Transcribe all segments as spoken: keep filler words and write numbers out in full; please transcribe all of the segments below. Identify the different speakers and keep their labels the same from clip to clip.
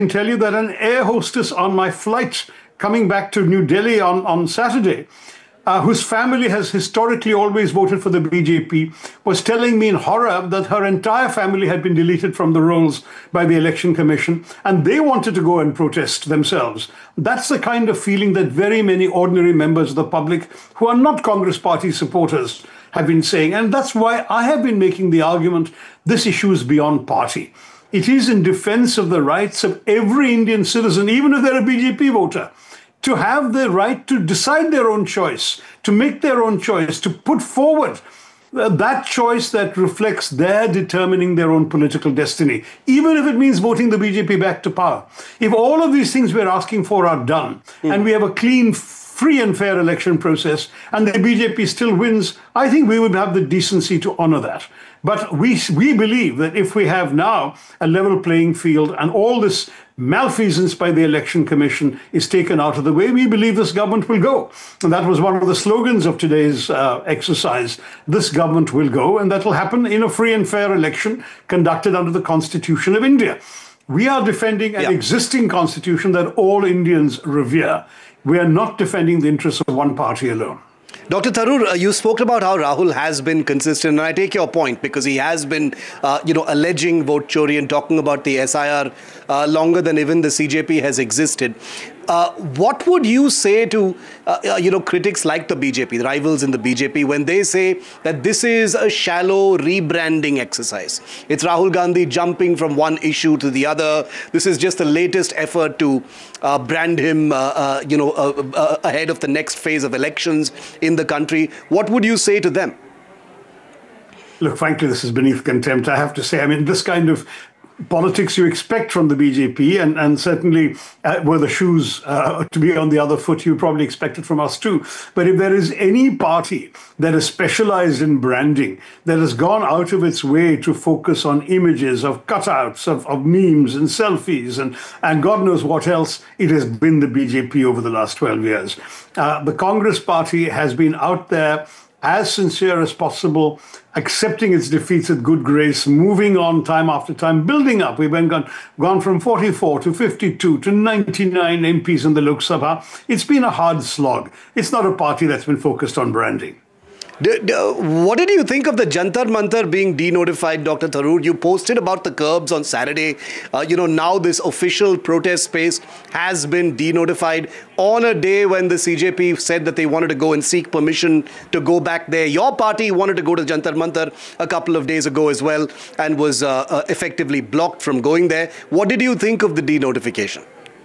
Speaker 1: tell you that an air hostess on my flight coming back to New Delhi on, on Saturday, uh, whose family has historically always voted for the B J P, was telling me in horror that her entire family had been deleted from the rolls by the Election Commission, and they wanted to go and protest themselves. That's the kind of feeling that very many ordinary members of the public who are not Congress Party supporters have been saying. And that's why I have been making the argument this issue is beyond party. It is in defense of the rights of every Indian citizen, even if they're a B J P voter, to have the right to decide their own choice, to make their own choice, to put forward uh, that choice that reflects their determining their own political destiny, even if it means voting the B J P back to power. If all of these things we're asking for are done, mm. and we have a clean, free and fair election process, and the B J P still wins, I think we would have the decency to honor that. But we we believe that if we have now a level playing field and all this malfeasance by the Election Commission is taken out of the way, we believe this government will go. And that was one of the slogans of today's uh, exercise. This government will go, and that will happen in a free and fair election conducted under the Constitution of India. We are defending an yeah. existing constitution that all Indians revere. We are not defending the interests of one party alone.
Speaker 2: Doctor Tharoor, uh, you spoke about how Rahul has been consistent, and I take your point because he has been, uh, you know, alleging vote chori and talking about the S I R uh, longer than even the C J P has existed. Uh, what would you say to, uh, uh, you know, critics like the B J P, the rivals in the B J P, when they say that this is a shallow rebranding exercise? It's Rahul Gandhi jumping from one issue to the other. This is just the latest effort to uh, brand him, uh, uh, you know, uh, uh, ahead of the next phase of elections in the country. What would you say to them?
Speaker 1: Look, frankly, this is beneath contempt, I have to say. I mean, this kind of politics you expect from the B J P, and, and certainly uh, were the shoes uh, to be on the other foot, you probably expect it from us too. But if there is any party that is specialized in branding, that has gone out of its way to focus on images of cutouts, of, of memes and selfies, and, and God knows what else, it has been the B J P over the last twelve years. Uh, the Congress Party has been out there as sincere as possible, accepting its defeats with good grace, moving on time after time, building up. We've been gone, gone from forty-four to fifty-two to ninety-nine M Ps in the Lok Sabha. It's been a hard slog. It's not a party that's been focused on branding.
Speaker 2: D d what did you think of the Jantar Mantar being denotified, Doctor Tharoor? You posted about the curbs on Saturday. Uh, you know, now this official protest space has been denotified on a day when the C J P said that they wanted to go and seek permission to go back there. Your party wanted to go to Jantar Mantar a couple of days ago as well and was uh, uh, effectively blocked from going there. What did you think of the denotification?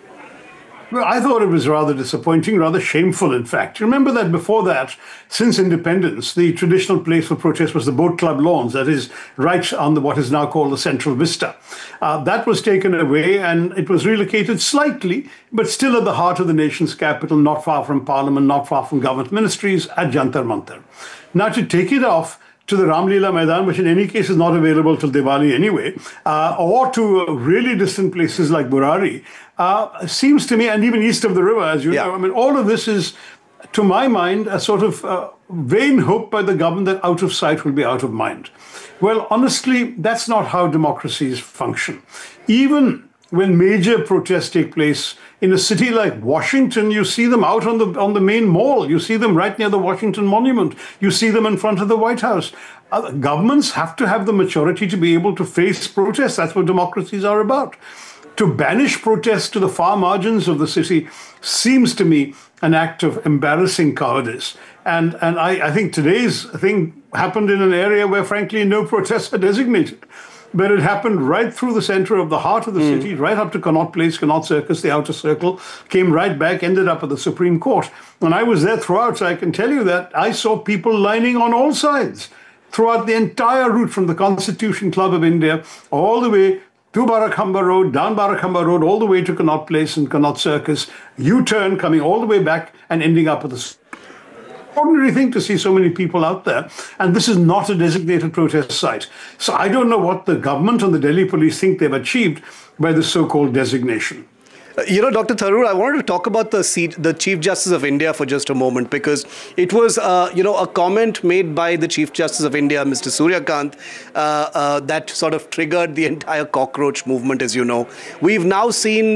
Speaker 1: Well, I thought it was rather disappointing, rather shameful, in fact. Remember that before that, since independence, the traditional place for protest was the Boat Club lawns, that is, right on the, what is now called the Central Vista. Uh, that was taken away, and it was relocated slightly, but still at the heart of the nation's capital, not far from Parliament, not far from government ministries, at Jantar Mantar. Now, to take it off to the Ramleela Maidan, which in any case is not available till Diwali anyway, uh, or to uh, really distant places like Burari, uh, seems to me, and even east of the river, as you yeah. know, I mean, all of this is, to my mind, a sort of uh, vain hope by the government that out of sight will be out of mind. Well, honestly, that's not how democracies function. Even when major protests take place in a city like Washington, you see them out on the on the main mall. You see them right near the Washington Monument. You see them in front of the White House. Uh, governments have to have the maturity to be able to face protests. That's what democracies are about. To banish protests to the far margins of the city seems to me an act of embarrassing cowardice. And, and I, I think today's thing happened in an area where, frankly, no protests are designated. But it happened right through the center of the heart of the mm. city, right up to Connaught Place, Connaught Circus, the outer circle, came right back, ended up at the Supreme Court. And I was there throughout, so I can tell you that I saw people lining on all sides throughout the entire route from the Constitution Club of India all the way to Barakhamba Road, down Barakhamba Road, all the way to Connaught Place and Connaught Circus, U-turn coming all the way back and ending up at the extraordinary thing to see so many people out there. And this is not a designated protest site. So I don't know what the government and the Delhi police think they've achieved by this so-called designation.
Speaker 2: You know, Doctor Tharoor, I wanted to talk about the seat, the Chief Justice of India for just a moment, because it was, uh, you know, a comment made by the Chief Justice of India, Mister Suryakant, uh, uh, that sort of triggered the entire cockroach movement, as you know. We've now seen